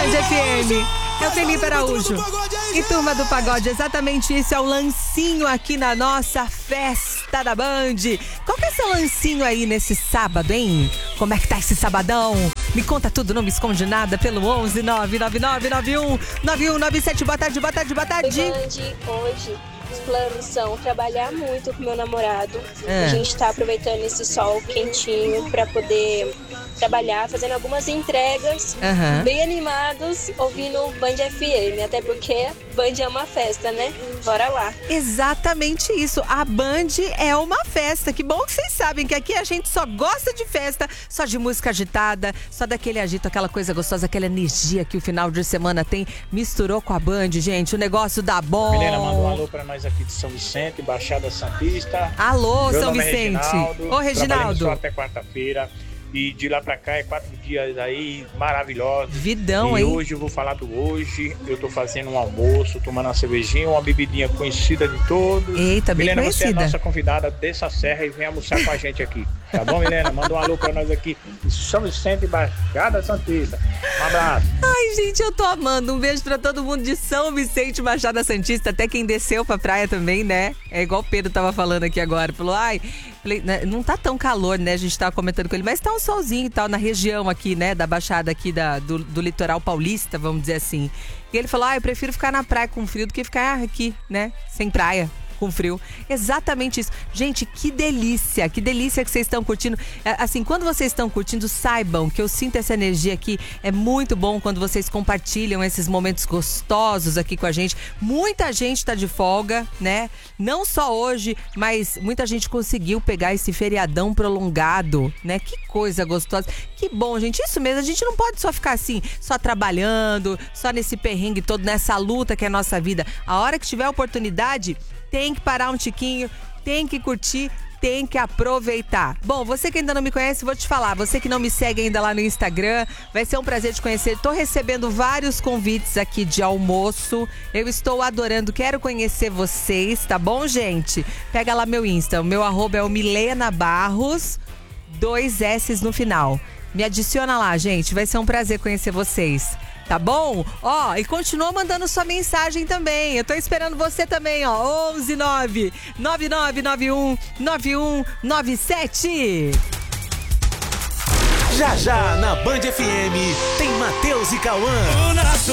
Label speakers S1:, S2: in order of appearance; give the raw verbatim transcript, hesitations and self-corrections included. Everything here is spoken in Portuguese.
S1: Band F M. É o Felipe Araújo. E Turma do Pagode, exatamente isso, é o lancinho aqui na nossa festa da Band. Qual que é seu lancinho aí nesse sábado, hein? Como é que tá esse sabadão? Me conta tudo, não me esconde nada, pelo onze nove nove nove nove um nove um nove sete. Boa tarde, boa tarde, boa tarde.
S2: Oi, Band, hoje os planos são trabalhar muito com meu namorado.
S1: É.
S2: A gente tá aproveitando esse sol quentinho pra poder trabalhar, fazendo algumas entregas,
S1: Uhum.
S2: bem animados, ouvindo Band F M, até porque Band é uma festa, né? Bora lá.
S1: Exatamente isso, a Band é uma festa. Que bom que vocês sabem que aqui a gente só gosta de festa, só de música agitada, só daquele agito, aquela coisa gostosa, aquela energia que o final de semana tem. Misturou com a Band, gente, o negócio dá bom.
S3: Milena, manda um alô pra nós aqui de São Vicente, Baixada Santista.
S1: Alô,
S3: Meu
S1: São
S3: nome é
S1: Vicente.
S3: Reginaldo,
S1: Ô,
S3: trabalhamos
S1: Reginaldo.
S3: só até quarta-feira. E de lá pra cá é quatro dias aí maravilhosos.
S1: Vidão,
S3: e
S1: hein?
S3: hoje eu vou falar do hoje. Eu tô fazendo um almoço, tomando uma cervejinha, uma bebidinha conhecida de todos.
S1: Eita, bem
S3: Milena,
S1: conhecida.
S3: você é a nossa convidada dessa serra e vem almoçar com a gente aqui. Tá bom, Milena? Manda um alô pra nós aqui de São Vicente, Baixada Santista. Um abraço.
S1: Ai, gente, eu tô amando. Um beijo pra todo mundo de São Vicente, Baixada Santista, até quem desceu pra praia também, né? É igual o Pedro tava falando aqui agora. Falou, ai, falei, né, não tá tão calor, né? A gente tava comentando com ele, mas tá um solzinho e tal, na região aqui, né? Da Baixada aqui da, do, do litoral paulista, vamos dizer assim. E ele falou, ah, eu prefiro ficar na praia com frio do que ficar aqui, né? Sem praia. Com frio. Exatamente isso. Gente, que delícia, que delícia que vocês estão curtindo. É, assim, quando vocês estão curtindo, saibam que eu sinto essa energia aqui. É muito bom quando vocês compartilham esses momentos gostosos aqui com a gente. Muita gente tá de folga, né? Não só hoje, mas muita gente conseguiu pegar esse feriadão prolongado, né? Que coisa gostosa. Que bom, gente. Isso mesmo, a gente não pode só ficar assim, só trabalhando, só nesse perrengue todo, nessa luta que é a nossa vida. A hora que tiver oportunidade, tem que parar um tiquinho, tem que curtir, tem que aproveitar. Bom, você que ainda não me conhece, vou te falar. Você que não me segue ainda lá no Instagram, vai ser um prazer te conhecer. Tô recebendo vários convites aqui de almoço. Eu estou adorando, quero conhecer vocês, tá bom, gente? Pega lá meu Insta, o meu arroba é o Milena Barros, dois S no final. Me adiciona lá, gente, vai ser um prazer conhecer vocês. Tá bom? Ó, e continua mandando sua mensagem também. Eu tô esperando você também, ó. onze nove nove nove nove um nove um nove sete.
S4: Já já na Band F M tem Matheus e Cauã.
S5: O nosso